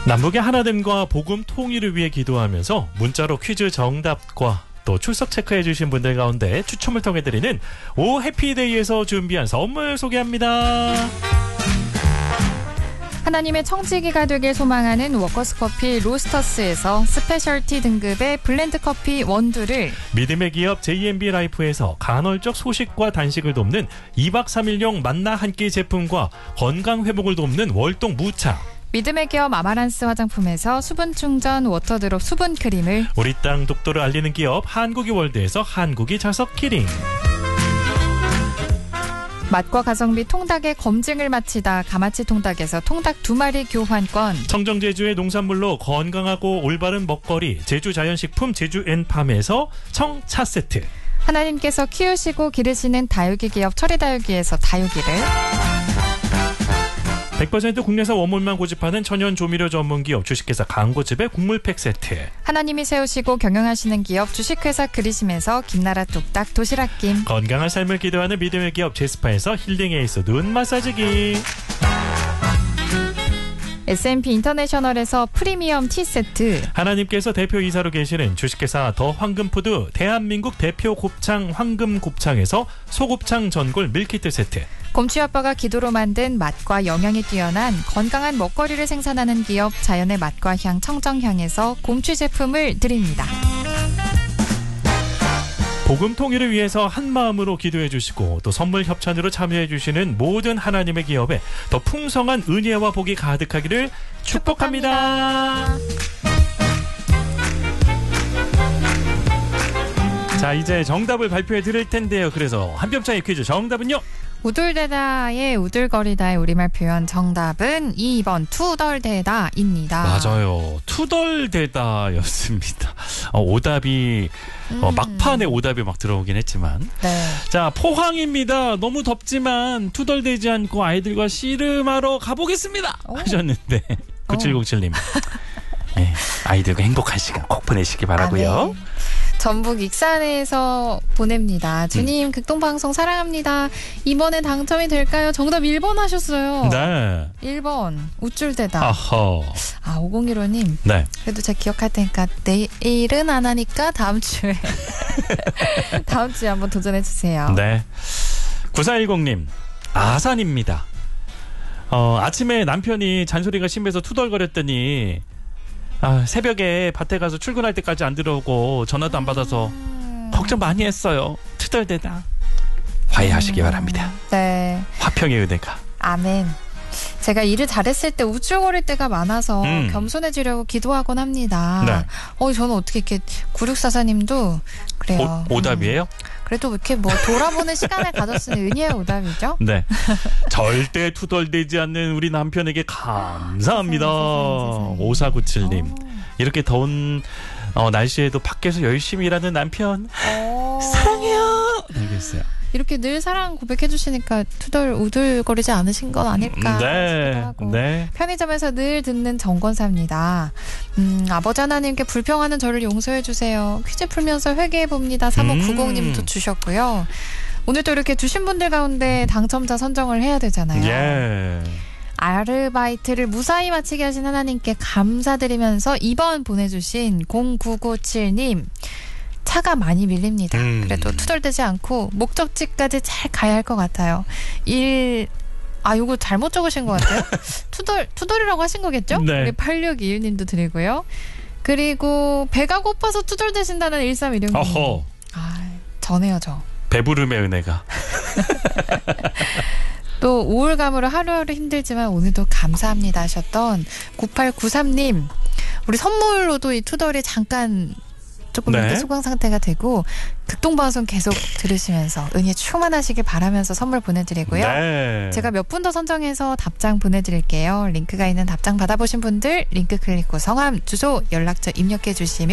남북의 하나됨과 복음 통일을 위해 기도하면서 문자로 퀴즈 정답과 또 출석 체크해 주신 분들 가운데 추첨을 통해 드리는 오 해피데이에서 준비한 선물 소개합니다. 하나님의 청지기가 되길 소망하는 워커스커피 로스터스에서 스페셜티 등급의 블렌드 커피 원두를, 믿음의 기업 JMB 라이프에서 간헐적 소식과 단식을 돕는 2박 3일용 만나 한 끼 제품과 건강 회복을 돕는 월동 무차, 믿음의 기업 아마란스 화장품에서 수분 충전 워터드롭 수분 크림을, 우리 땅 독도를 알리는 기업 한국이 월드에서 한국이 자석 키링, 맛과 가성비 통닭의 검증을 마치다 가마치 통닭에서 통닭 2마리 교환권, 청정제주의 농산물로 건강하고 올바른 먹거리 제주 자연식품 제주앤팜에서 청차 세트, 하나님께서 키우시고 기르시는 다육이 기업 철이다육이에서 다육이를, 100% 국내산 원물만 고집하는 천연 조미료 전문 기업 주식회사 강고집의 국물팩 세트, 하나님이 세우시고 경영하시는 기업 주식회사 그리심에서 김나라 뚝딱 도시락김, 건강한 삶을 기도하는 믿음의 기업 제스파에서 힐링 에이스 눈 마사지기, S&P 인터내셔널에서 프리미엄 티 세트, 하나님께서 대표이사로 계시는 주식회사 더 황금푸드 대한민국 대표 곱창 황금곱창에서 소곱창 전골 밀키트 세트, 곰취 아빠가 기도로 만든 맛과 영양이 뛰어난 건강한 먹거리를 생산하는 기업 자연의 맛과 향 청정향에서 곰취 제품을 드립니다. 복음 통일을 위해서 한 마음으로 기도해 주시고 또 선물 협찬으로 참여해 주시는 모든 하나님의 기업에 더 풍성한 은혜와 복이 가득하기를 축복합니다. 자, 이제 정답을 발표해 드릴 텐데요. 그래서 한뼘차이 퀴즈 정답은요? 우둘대다의 우둘거리다의 우리말 표현 정답은 2번 투덜대다입니다. 맞아요. 투덜대다였습니다. 오답이 막판에 오답이 막 들어오긴 했지만, 네. 자, 포항입니다. 너무 덥지만 투덜대지 않고 아이들과 씨름하러 가보겠습니다 하셨는데 9707님 네, 아이들과 행복한 시간 꼭 보내시기 바라고요. 네. 전북 익산에서 보냅니다. 주님 극동방송 사랑합니다. 이번에 당첨이 될까요? 정답 1번 하셨어요. 네. 1번 우쭐대다. 아허. 5015님. 네. 그래도 제가 기억할 테니까 내일은 안 하니까 다음 주에 다음 주에 한번 도전해 주세요. 네. 9410님 아산입니다. 아침에 남편이 잔소리가 심해서 투덜거렸더니 새벽에 밭에 가서 출근할 때까지 안 들어오고 전화도 안 받아서 걱정 많이 했어요. 투덜대다. 화해하시기 바랍니다. 네. 화평의 은혜가. 아멘. 제가 일을 잘했을 때 우쭐거릴 때가 많아서 겸손해지려고 기도하곤 합니다. 네. 저는 어떻게 이렇게 9644님도 그래요. 오답이에요? 그래도 이렇게 뭐 돌아보는 시간을 가졌으니 은혜의 오답이죠. 네. 절대 투덜대지 않는 우리 남편에게 감사합니다. 5497님. 이렇게 더운 날씨에도 밖에서 열심히 일하는 남편 사랑해요. 알겠어요. 이렇게 늘 사랑 고백해 주시니까 우들거리지 않으신 건 아닐까 싶기도 하고. 네. 편의점에서 늘 듣는 정권사입니다. 아버지 하나님께 불평하는 저를 용서해 주세요. 퀴즈 풀면서 회개해 봅니다. 3590님도 주셨고요. 오늘 또 이렇게 주신 분들 가운데 당첨자 선정을 해야 되잖아요. 예. 아르바이트를 무사히 마치게 하신 하나님께 감사드리면서 2번 보내주신 0997님. 차가 많이 밀립니다. 그래도 투덜대지 않고 목적지까지 잘 가야 할 것 같아요. 요거 잘못 적으신 것 같아요. 투덜이라고 하신 거겠죠? 네. 우리 8621님도 드리고요. 그리고 배가 고파서 투덜대신다는 1316님. 어허. 전해요, 저. 배부름의 은혜가. 또 우울감으로 하루하루 힘들지만 오늘도 감사합니다 하셨던 9893님. 우리 선물로도 이 투덜이 잠깐 조금 이렇게 소강 상태가 되고 극동방송 계속 들으시면서 은혜 충만하시길 바라면서 선물 보내드리고요. 네. 제가 몇 분 더 선정해서 답장 보내드릴게요. 링크가 있는 답장 받아보신 분들 링크 클릭 후 성함, 주소, 연락처 입력해 주시면